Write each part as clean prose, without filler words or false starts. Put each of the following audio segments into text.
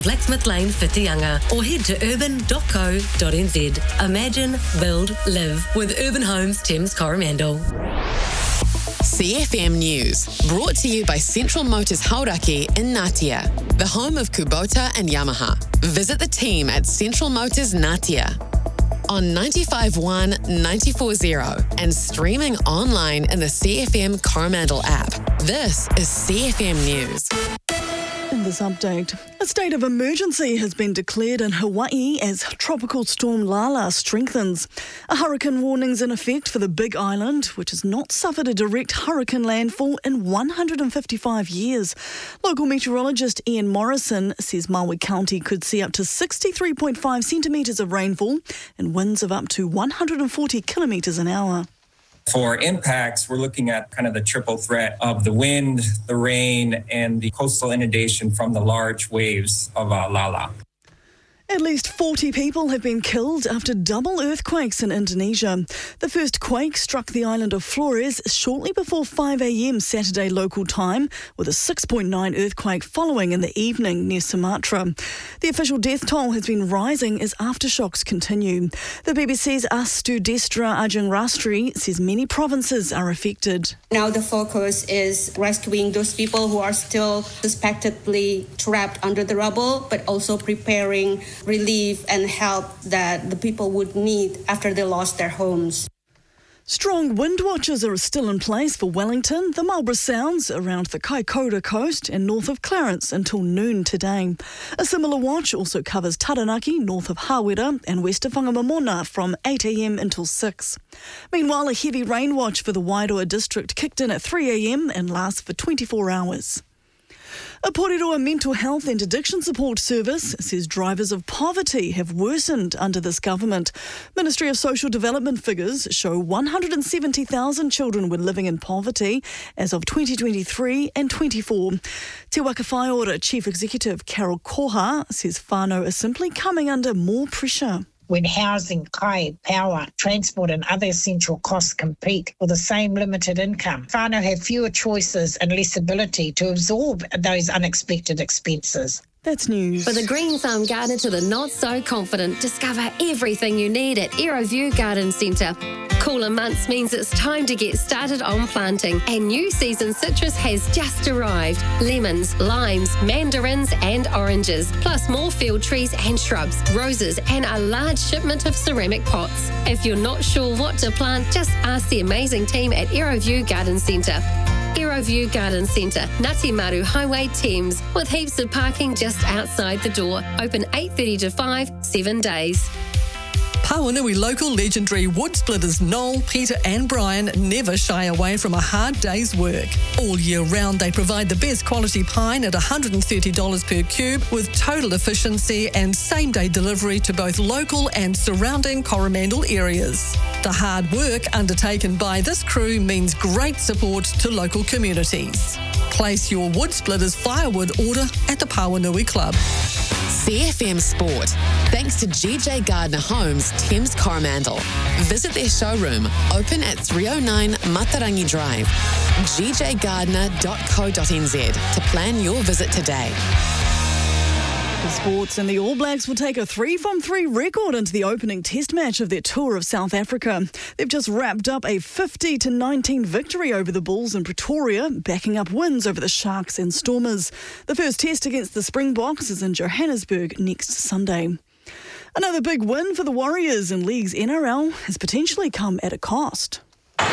Blacksmith Lane, Whitianga, or head to urban.co.nz. Imagine, build, live with Urban Homes Thames Coromandel. CFM News, brought to you by Central Motors Hauraki in Ngatea, the home of Kubota and Yamaha. Visit the team at Central Motors Ngatea on 95.1, 94.0 and streaming online in the CFM Coromandel app. This is CFM News. In this update, a state of emergency has been declared in Hawaii as Tropical Storm Lala strengthens. A hurricane warning's in effect for the Big Island, which has not suffered a direct hurricane landfall in 155 years. Local meteorologist Ian Morrison says Maui County could see up to 63.5 centimetres of rainfall and winds of up to 140 kilometres an hour. For impacts, we're looking at kind of the triple threat of the wind, the rain, and the coastal inundation from the large waves of Lala. At least 40 people have been killed after double earthquakes in Indonesia. The first quake struck the island of Flores shortly before 5 a.m. Saturday local time, with a 6.9 earthquake following in the evening near Sumatra. The official death toll has been rising as aftershocks continue. The BBC's Astu Destra Ajeng Rastri says many provinces are affected. Now the focus is rescuing those people who are still suspectedly trapped under the rubble, but also preparing relief and help that the people would need after they lost their homes. Strong wind watches are still in place for Wellington, the Marlborough Sounds, around the Kaikoura coast and north of Clarence until noon today. A similar watch also covers Taranaki, north of Hawera, and west of Whangamamona from 8 a.m. until 6. Meanwhile, a heavy rain watch for the Wairoa district kicked in at 3 a.m. and lasts for 24 hours. A Porirua mental health and addiction support service says drivers of poverty have worsened under this government. Ministry of Social Development figures show 170,000 children were living in poverty as of 2023 and 24. Te Waka Whaiora Chief Executive Carol Koha says whānau are simply coming under more pressure. When housing, kai, power, transport and other essential costs compete for the same limited income, whānau have fewer choices and less ability to absorb those unexpected expenses. That's news. For the green thumb gardener to the not so confident, discover everything you need at Aeroview Garden Centre. Cooler months means it's time to get started on planting, and new season citrus has just arrived. Lemons, limes, mandarins and oranges, plus more field trees and shrubs, roses and a large shipment of ceramic pots. If you're not sure what to plant, just ask the amazing team at Aeroview Garden Centre. Aeroview Garden Centre, Ngati Maru Highway, Thames, with heaps of parking just outside the door. Open 8:30 to 5, 7 days. Pawanui local legendary wood splitters Noel, Peter and Brian never shy away from a hard day's work. All year round they provide the best quality pine at $130 per cube with total efficiency and same-day delivery to both local and surrounding Coromandel areas. The hard work undertaken by this crew means great support to local communities. Place your wood splitters firewood order at the Pawanui Club. CFM Sport, thanks to GJ Gardner Homes, Thames Coromandel. Visit their showroom, open at 309 Matarangi Drive, gjgardner.co.nz to plan your visit today. The sports, and the All Blacks will take a 3-from-3 record into the opening test match of their tour of South Africa. They've just wrapped up a 50-19 victory over the Bulls in Pretoria, backing up wins over the Sharks and Stormers. The first test against the Springboks is in Johannesburg next Sunday. Another big win for the Warriors in League's NRL has potentially come at a cost. And,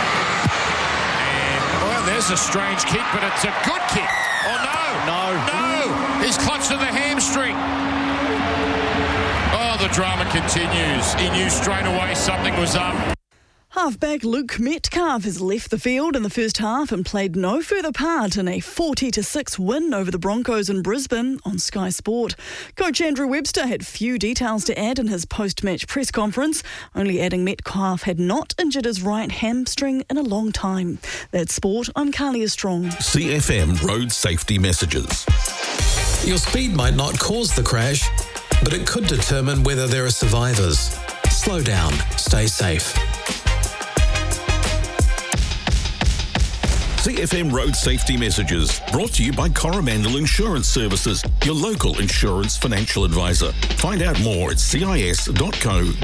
well, there's a strange kick, but it's a good kick. Oh, no. He's clutched at the hamstring. Oh, the drama continues. He knew straight away something was up. Halfback Luke Metcalf has left the field in the first half and played no further part in a 40-6 win over the Broncos in Brisbane on Sky Sport. Coach Andrew Webster had few details to add in his post-match press conference, only adding Metcalf had not injured his right hamstring in a long time. That's sport. I'm Carlia Strong. CFM Road Safety Messages. Your speed might not cause the crash, but it could determine whether there are survivors. Slow down. Stay safe. CFM Road Safety Messages, brought to you by Coromandel Insurance Services, your local insurance financial advisor. Find out more at cis.co.nz.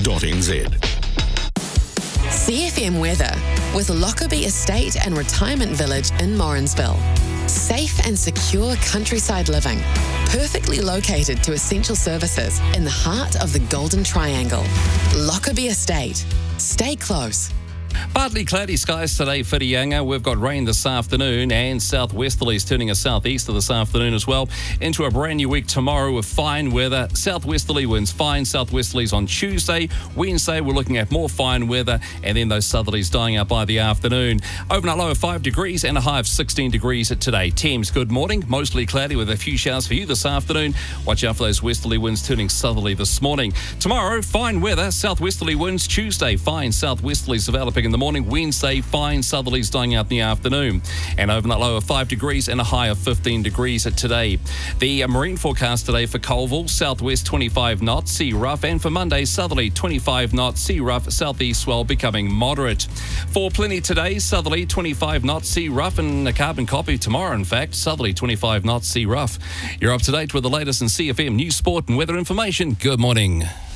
CFM weather with Lockerbie Estate and Retirement Village in Morrinsville. Safe and secure countryside living, perfectly located to essential services in the heart of the Golden Triangle. Lockerbie Estate. Stay close. Partly cloudy skies today, Whitianga. We've got rain this afternoon and southwesterlies turning a southeaster this afternoon as well. Into a brand new week tomorrow with fine weather. Southwesterly winds, fine southwesterlies on Tuesday. Wednesday, we're looking at more fine weather and then those southerlies dying out by the afternoon. Overnight low of 5 degrees and a high of 16 degrees today. Thames, good morning. Mostly cloudy with a few showers for you this afternoon. Watch out for those westerly winds turning southerly this morning. Tomorrow, fine weather, southwesterly winds. Tuesday, fine southwesterlies developing in the morning. Wednesday, fine southerlies dying out in the afternoon. And overnight low of 5 degrees and a high of 15 degrees today. The marine forecast today for Colville, southwest 25 knots, sea rough. And for Monday, southerly 25 knots, sea rough, southeast swell becoming moderate. For Plenty today, southerly 25 knots, sea rough. And a carbon copy tomorrow, in fact, southerly 25 knots, sea rough. You're up to date with the latest in CFM news, sport and weather information. Good morning.